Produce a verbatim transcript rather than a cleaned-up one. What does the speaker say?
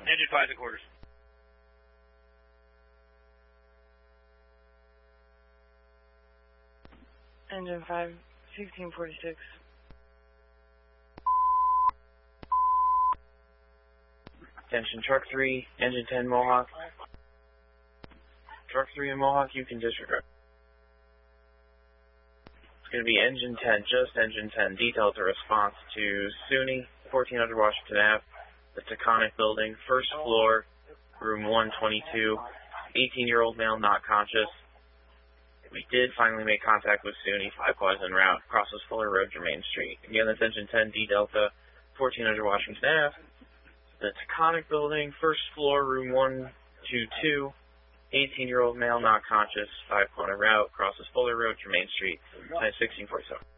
Engine five and quarters. Engine five, sixteen forty-six. Attention, truck three, engine ten Mohawk. Truck three and Mohawk, you can disregard. It's going to be engine ten, just engine ten. Details a response to SUNY, fourteen hundred Washington Avenue, the Taconic building, first floor, room one twenty-two, eighteen-year-old male not conscious. We did finally make contact with SUNY, five quads en route, crosses Fuller Road, Germain Street. Again, that's engine ten, D Delta, fourteen hundred Washington Avenue, the Taconic building, first floor, room one twenty-two, eighteen-year-old male not conscious, five quad en route, crosses Fuller Road, Germain Street, time sixteen forty-seven.